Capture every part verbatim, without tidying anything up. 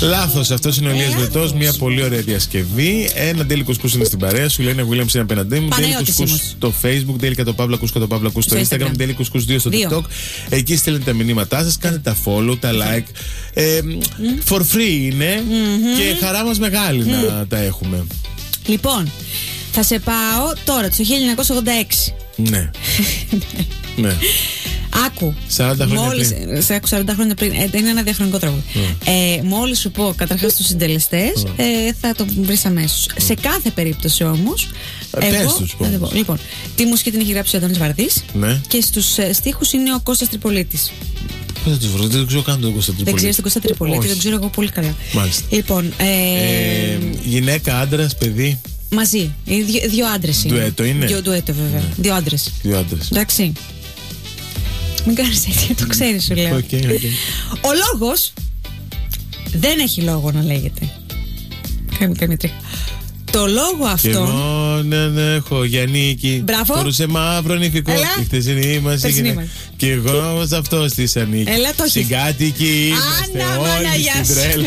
Λάθος, αυτός είναι ο Ηλίας Βρετός. Μια πολύ ωραία διασκευή. Ένα Daily Κουσκούς είναι στην παρέα σου. Λένε Williams είναι απέναντί μου. Daily Κουσκούς στο Facebook, Daily Κατοπαύλα Κούς Κατοπαύλα Κούς στο Instagram, Daily Κουσκούς δύο στο TikTok. Εκεί στέλνετε τα μηνύματά σας, κάντε τα follow, τα like. Ε, for free είναι και χαρά μας μεγάλη να τα έχουμε. Λοιπόν, θα σε πάω τώρα το χίλια εννιακόσια ογδόντα έξι. Ναι. Ναι. Άκου. σαράντα χρόνια μόλις, πριν. Σε άκου σαράντα χρόνια πριν. Ε, είναι ένα διαχρονικό τραγούδι. Mm. Ε, μόλις σου πω καταρχάς τους συντελεστές, mm. ε, θα το βρεις αμέσως. Mm. Σε κάθε περίπτωση όμως. Ε, εγώ, πες τους, πω. Λοιπόν, τη μουσική την έχει γράψει ο Αντώνης Βαρδής. Ναι. Και στους ε, στίχους είναι ο Κώστας Τριπολίτης. Πώς θα τους βρω, δεν ξέρω καν τον Κώστα Τριπολίτη. Δεν ξέρεις τον Κώστα Τριπολίτη, τον ξέρω εγώ πολύ καλά. Μάλιστα. Λοιπόν, ε, ε, γυναίκα, άντρας, παιδί. Μαζί. Δύο, δύο άντρες είναι. Ντουέτο είναι. Δύο ντουέτο βέβαια. Ναι. Δύο άντρες. Δύο άντρες. Εντάξει. Μην κάνεις έτσι, το ξέρεις σου λέω. Okay, okay. Ο λόγος δεν έχει λόγο να λέγεται. Κάνει κάνει τρίχα. Το λόγο αυτό. Και μόνον έχω για νίκη. Μπράβο. Φορούσε μαύρο νηφικό. Η χτεσινή μας έγινε. Και εγώ όμως αυτός της ανήκει. Έλα το έχεις. Συγκάτοικοι είμαστε όλοι στην τρέλα.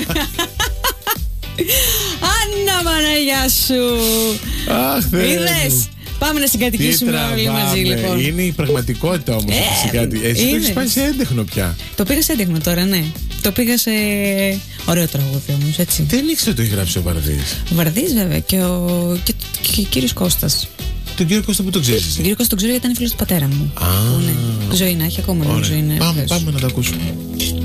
Άννα Παναγιά σου. Αχ, Θεέ. Είδες. Πάμε να συγκατοικήσουμε όλοι μαζί, λοιπόν. Είναι η πραγματικότητα όμως. Ε, Εσύ το έχεις πάει σε έντεχνο πια. Το πήγα σε έντεχνο τώρα, ναι. Το πήγα σε ωραίο τραγούδι όμως, έτσι. Δεν ήξερα ότι το έχει γράψει ο Βαρδής. Ο Βαρδής, βέβαια, και ο, και, και ο κύριος Κώστας. Τον κύριο Κώστα που τον ξέρεις εσύ? Τον κύριο Κώστα τον ξέρω γιατί ήταν φίλος του πατέρα μου. Α, που, ναι. Ζωή να έχει ακόμα. Ωραία. Ζωή, ναι, πάμε, πάμε να τα ακούσουμε.